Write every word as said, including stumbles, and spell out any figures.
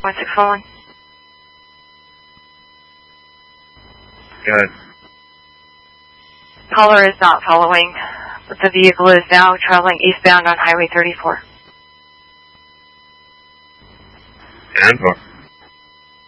one six four one. Go ahead. Caller is not following, but the vehicle is now traveling eastbound on Highway thirty-four. And for.